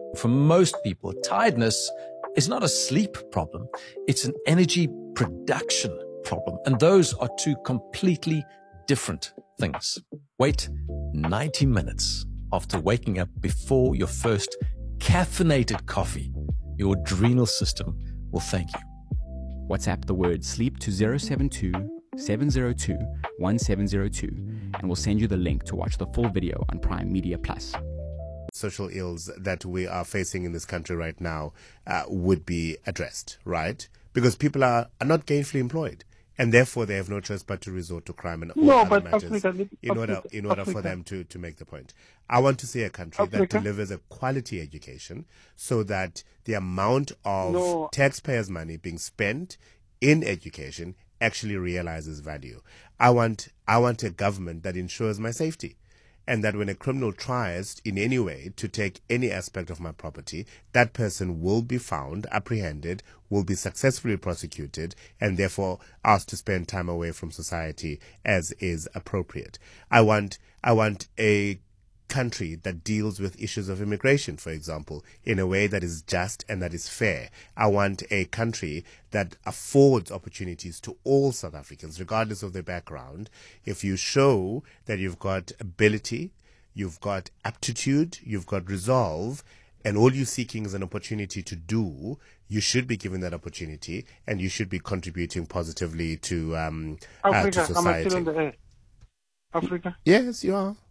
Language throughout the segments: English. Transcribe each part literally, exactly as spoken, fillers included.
For most people, tiredness is not a sleep problem. It's an energy production problem. And those are two completely different things. Wait ninety minutes after waking up before your first caffeinated coffee. Your adrenal system will thank you. WhatsApp the word sleep to zero seven two, seven zero two, one seven zero two and we'll send you the link to watch the full video on Prime Media Plus. Social ills that we are facing in this country right now uh, would be addressed, right? Because people are, are not gainfully employed, and therefore they have no choice but to resort to crime and all no, other but matters Africa, in order Africa, in order Africa. for them to, to make the point. I want to see a country Africa. that delivers a quality education so that the amount of no. taxpayers' money being spent in education actually realizes value. I want I want a government that ensures my safety. And that when a criminal tries in any way to take any aspect of my property, that person will be found, apprehended, will be successfully prosecuted, and therefore asked to spend time away from society as is appropriate. I want, I want a country that deals with issues of immigration, for example, in a way that is just and that is fair. I want a country that affords opportunities to all South Africans, regardless of their background. If you show that you've got ability, you've got aptitude, you've got resolve, and all you're seeking is an opportunity to do, you should be given that opportunity, and you should be contributing positively to, um, Africa, uh, to society. I'm still in the air. Africa? Yes, you are.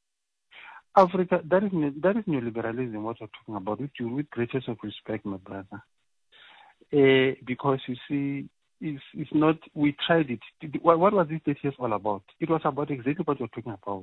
Africa, that is that is neoliberalism, what you're talking about, with, you, with greatest of respect, my brother. Uh, because you see, it's, it's not, we tried it. What, what was this years all about? It was about exactly what you're talking about.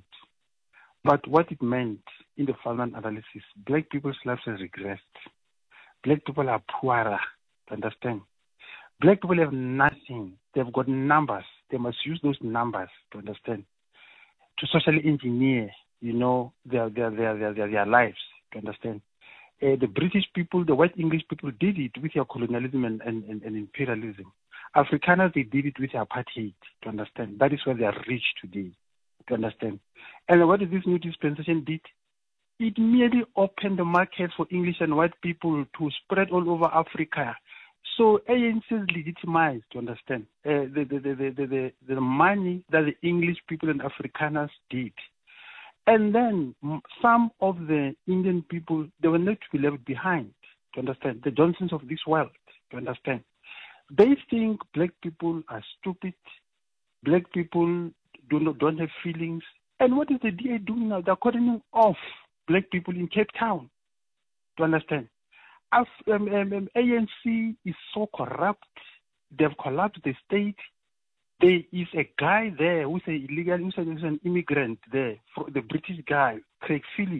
But what it meant in the final analysis, black people's lives have regressed. Black people are poorer, to understand. Black people have nothing. They've got numbers. They must use those numbers, to understand, to socially engineer, you know, their their their their, their, their lives, to understand. Uh, the British people, the white English people did it with their colonialism and, and, and, and imperialism. Afrikaners, they did it with apartheid, to understand. That is why they are rich today, to understand. And what did this new dispensation did? It merely opened the market for English and white people to spread all over Africa. So A N C is legitimized, to understand, uh, the, the, the, the, the, the, the money that the English people and Afrikaners did. And then some of the Indian people, they were not to be left behind, to understand, the Johnsons of this world, to understand. They think black people are stupid, black people do not, don't have feelings. And what is the D A doing now? They're cutting off black people in Cape Town, to understand. As, um, um, um, A N C is so corrupt, they've collapsed the state. There is a guy there who's an illegal, who's an immigrant there, the British guy, Craig Phillip.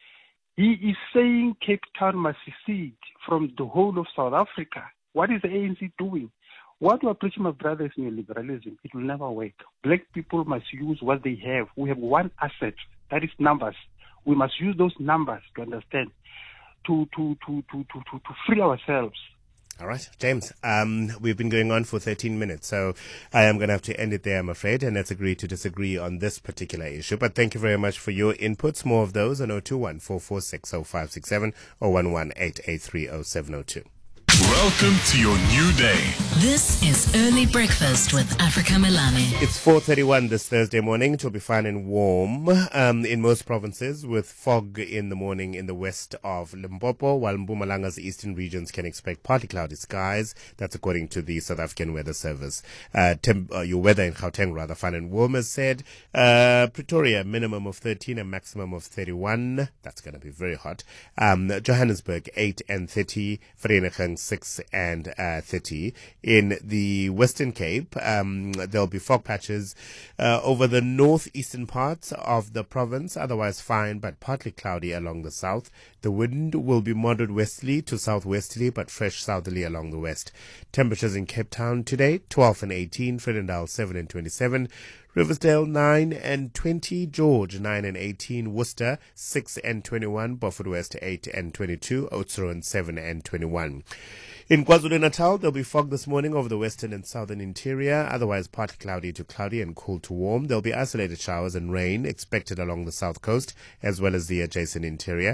He is saying Cape Town must secede from the whole of South Africa. What is the A N C doing? What we are preaching, my brothers, is neoliberalism. It will never work. Black people must use what they have. We have one asset, that is numbers. We must use those numbers to understand, to to to to to to, to free ourselves. All right, James, um, we've been going on for thirteen minutes, so I am going to have to end it there, I'm afraid, and let's agree to disagree on this particular issue. But thank you very much for your inputs. More of those on zero two one, four four six, zero five six seven or one one eight eight three zero seven zero two. Welcome to your new day. This is Early Breakfast with Africa Melane. It's four thirty-one this Thursday morning. It will be fine and warm um, in most provinces, with fog in the morning in the west of Limpopo, while Mpumalanga's eastern regions can expect partly cloudy skies. That's according to the South African Weather Service. Uh, temp, uh, your weather in Gauteng, rather fine and warm, as said. Uh, Pretoria, minimum of thirteen, a maximum of thirty-one. That's going to be very hot. Um, Johannesburg, eight and thirty. Vereeniging, six and uh, thirty. In the Western Cape, um, there'll be fog patches uh, over the northeastern parts of the province, otherwise fine but partly cloudy along the south. The wind will be moderate westerly to southwesterly but fresh southerly along the west. Temperatures in Cape Town today, twelve and eighteen, Fredendal seven and twenty-seven, Riversdale nine and twenty, George nine and eighteen, Worcester six and twenty-one, Beaufort West eight and twenty-two, Oudtshoorn seven and twenty-one. In KwaZulu-Natal, there'll be fog this morning over the western and southern interior, otherwise partly cloudy to cloudy and cool to warm. There'll be isolated showers and rain expected along the south coast as well as the adjacent interior.